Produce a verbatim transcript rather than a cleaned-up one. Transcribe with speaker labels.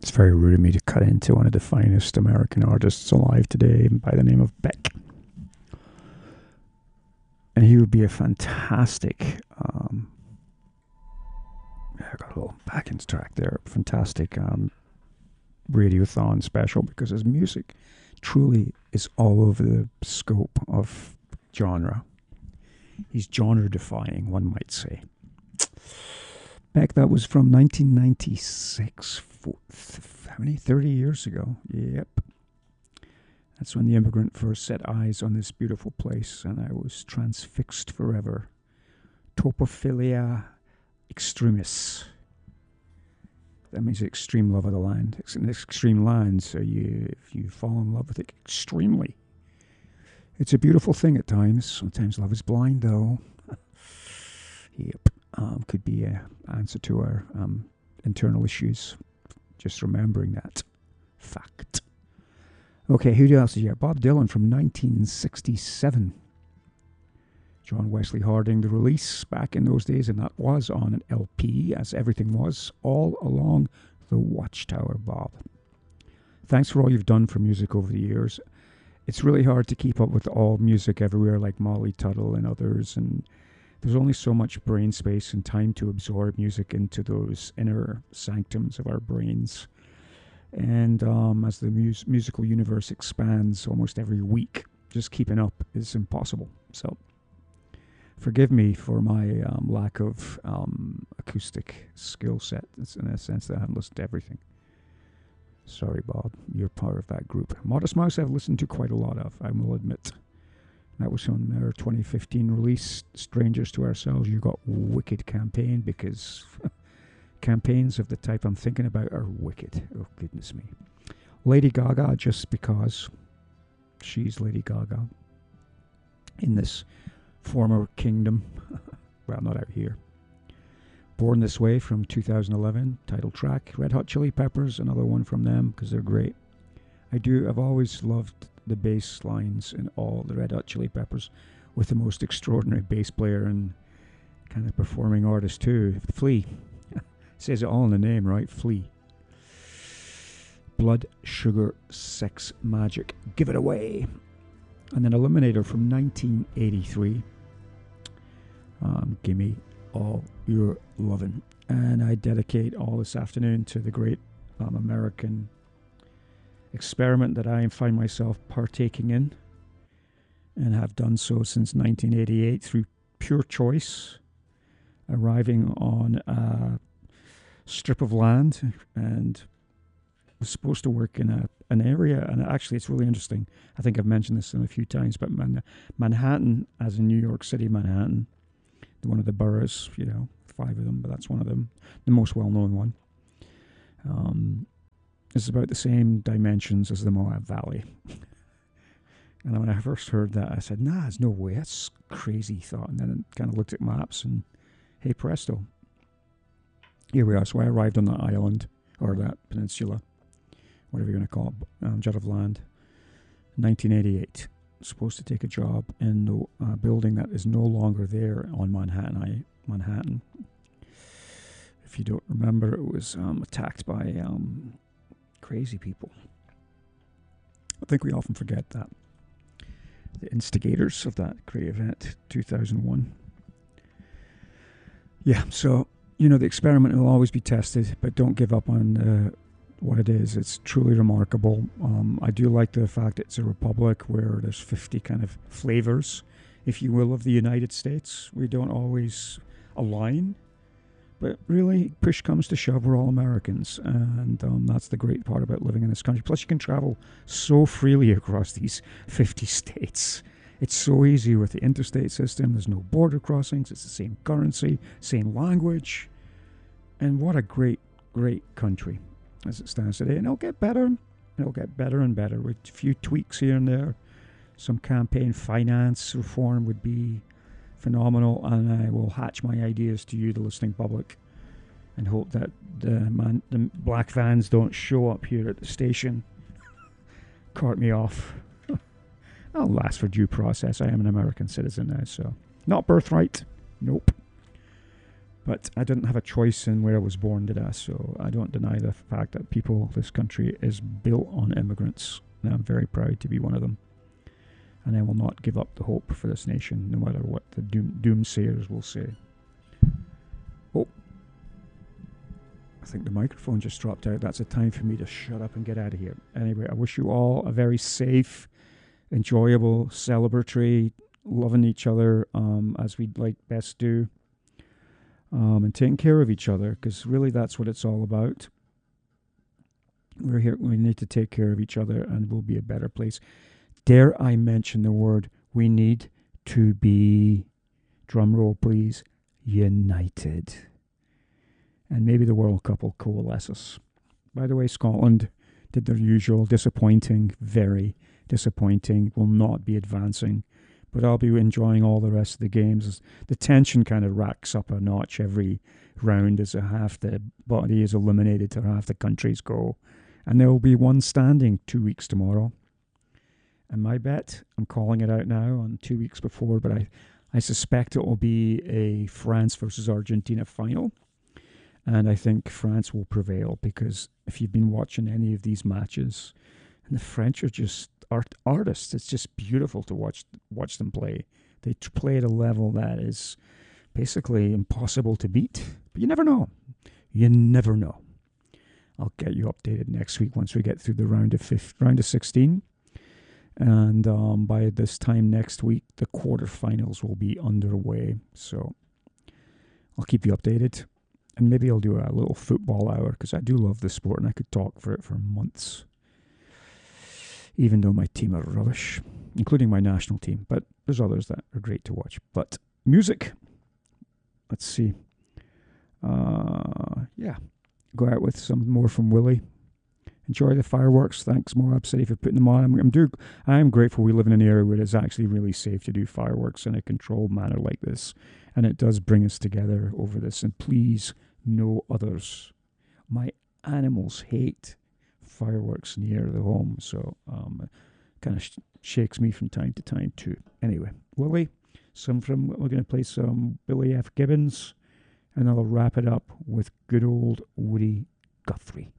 Speaker 1: It's very rude of me to cut into one of the finest American artists alive today by the name of Beck. And he would be a fantastic, um, I got a little backing track there, fantastic um, radiothon special, because his music truly is all over the scope of genre. He's genre defying, one might say. Beck, that was from nineteen ninety-six. How many? thirty years ago. Yep. That's when the immigrant first set eyes on this beautiful place, and I was transfixed forever. Topophilia extremis. That means extreme love of the land. It's an extreme land, so you if you fall in love with it extremely. It's a beautiful thing at times. Sometimes love is blind, though. Yep. Um, could be an answer to our um, internal issues. Just remembering that fact. Okay, who else is here? Bob Dylan from nineteen sixty-seven. John Wesley Harding, the release back in those days, and that was on an L P, as everything was, all along the Watchtower, Bob. Thanks for all you've done for music over the years. It's really hard to keep up with all music everywhere, like Molly Tuttle and others, and there's only so much brain space and time to absorb music into those inner sanctums of our brains. And um, as the mus- musical universe expands almost every week, just keeping up is impossible. So forgive me for my um, lack of um, acoustic skill set. It's in a sense that I haven't listened to everything. Sorry, Bob. You're part of that group. Modest Mouse I've listened to quite a lot of, I will admit. That was on their twenty fifteen release, Strangers to Ourselves. You got wicked campaign, because campaigns of the type I'm thinking about are wicked. Oh, goodness me. Lady Gaga, just because she's Lady Gaga in this former kingdom. Well, not out here. Born This Way from two thousand eleven, title track. Red Hot Chili Peppers, another one from them, because they're great. I do, I've always loved the bass lines in all the Red Hot Chili Peppers, with the most extraordinary bass player and kind of performing artist too, Flea. Says it all in the name, right? Flea. Blood, Sugar, Sex, Magic. Give it away. And then Eliminator from nineteen eighty-three. Um, gimme all your lovin'. And I dedicate all this afternoon to the great um, American experiment that I find myself partaking in, and have done so since nineteen eighty-eight through pure choice, arriving on a strip of land, and was supposed to work in a an area, and actually it's really interesting. I think I've mentioned this in a few times, but Man- Manhattan, as in New York City, Manhattan, one of the boroughs, you know, five of them, but that's one of them, the most well-known one. Um, It's about the same dimensions as the Moab Valley. And when I first heard that, I said, nah, there's no way. That's crazy thought. And then I kind of looked at maps and, hey, presto. Here we are. So I arrived on that island, or that peninsula, whatever you're going to call it, um, jet of land, nineteen eighty-eight. Supposed to take a job in the uh, building that is no longer there on Manhattan. I, Manhattan. If you don't remember, it was um, attacked by... Um, crazy people. I think we often forget that. The instigators of that great event, two thousand one. Yeah, so, you know, the experiment will always be tested, but don't give up on uh, what it is. It's truly remarkable. Um, I do like the fact it's a republic where there's fifty kind of flavors, if you will, of the United States. We don't always align. But really, push comes to shove, we're all Americans, and um, that's the great part about living in this country. Plus, you can travel so freely across these fifty states. It's so easy with the interstate system. There's no border crossings. It's the same currency, same language. And what a great, great country as it stands today. And it'll get better. It'll get better and better with a few tweaks here and there. Some campaign finance reform would be phenomenal, and I will hatch my ideas to you, the listening public, and hope that the man, the black vans don't show up here at the station, cart me off. I'll ask for due process. I am an American citizen now, so not birthright. Nope. But I didn't have a choice in where I was born, did I? So I don't deny the fact that people, this country is built on immigrants. And I'm very proud to be one of them. And I will not give up the hope for this nation, no matter what the doom, doomsayers will say. Oh, I think the microphone just dropped out. That's a time for me to shut up and get out of here. Anyway, I wish you all a very safe, enjoyable, celebratory, loving each other um, as we'd like best do. Um, and taking care of each other, because really that's what it's all about. We're here, we need to take care of each other, and we'll be a better place. Dare I mention the word, we need to be, drum roll please, united. And maybe the World Cup will coalesce us. By the way, Scotland did their usual, disappointing, very disappointing, will not be advancing. But I'll be enjoying all the rest of the games. The tension kind of racks up a notch every round as a half the body is eliminated or half the countries go. And there will be one standing two weeks tomorrow. And my bet, I'm calling it out now on two weeks before, but I, I suspect it will be a France versus Argentina final. And I think France will prevail, because if you've been watching any of these matches, and the French are just art artists. It's just beautiful to watch watch them play. They t- play at a level that is basically impossible to beat. But you never know. You never know. I'll get you updated next week once we get through the round of fifth, round of sixteen. And um, by this time next week, the quarterfinals will be underway. So I'll keep you updated. And maybe I'll do a little football hour, because I do love the sport and I could talk for it for months. Even though my team are rubbish, including my national team. But there's others that are great to watch. But music, let's see. Uh, yeah, go out with some more from Willie. Enjoy the fireworks. Thanks, Moab City, for putting them on. I'm, I'm, do, I am grateful we live in an area where it's actually really safe to do fireworks in a controlled manner like this. And it does bring us together over this. And please, no others. My animals hate fireworks near the home, so um, it kind of sh- shakes me from time to time too. Anyway, Willie, some from we're going to play some Billy F. Gibbons, and I'll wrap it up with good old Woody Guthrie.